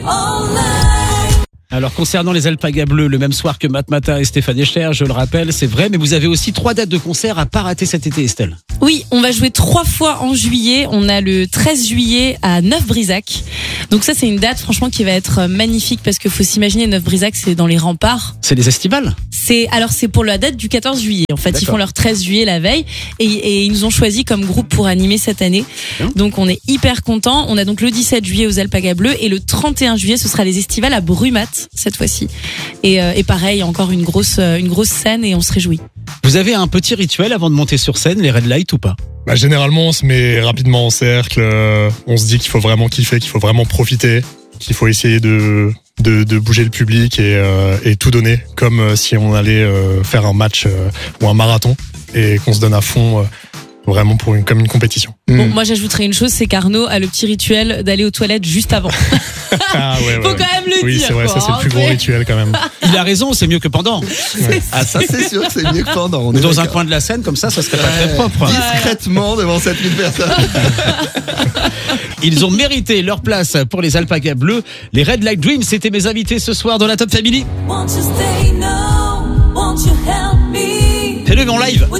Alors concernant les Alpagas Bleus, le même soir que Matmata et Stéphane Echer, je le rappelle, c'est vrai, mais vous avez aussi 3 dates de concert à pas rater cet été, Estelle. Oui, on va jouer 3 fois en juillet. On a le 13 juillet à Neuf-Brisac. Donc ça, c'est une date franchement qui va être magnifique parce que faut s'imaginer Neuf-Brisac, c'est dans les remparts. C'est les estivales ? C'est pour la date du 14 juillet. En fait, D'accord. Ils font leur 13 juillet la veille et ils nous ont choisi comme groupe pour animer cette année. Donc on est hyper contents. On a donc le 17 juillet aux Alpagas Bleus et le 31 juillet, ce sera les estivales à Brumat cette fois-ci. Et pareil, encore une grosse scène et on se réjouit. Vous avez un petit rituel avant de monter sur scène, les red lights ou pas ? Généralement, on se met rapidement en cercle. On se dit qu'il faut vraiment kiffer, qu'il faut vraiment profiter, qu'il faut essayer de bouger le public et tout donner, comme si on allait faire un match ou un marathon et qu'on se donne à fond. Vraiment comme une compétition. Bon, moi j'ajouterais une chose, c'est qu'Arnaud a le petit rituel d'aller aux toilettes juste avant. Ah ouais. Faut quand même le dire. Oui, c'est vrai, ça c'est le plus gros rituel quand même. Il a raison, c'est mieux que pendant. Ouais. Ah ça c'est sûr que c'est mieux que pendant. On est dans un coin de la scène comme ça serait pas très propre. Discrètement devant 7000 personnes. Ils ont mérité leur place pour les Alpagas Bleus. Les Red Light Dreams, c'était mes invités ce soir dans la Top Family. Fais-le en live.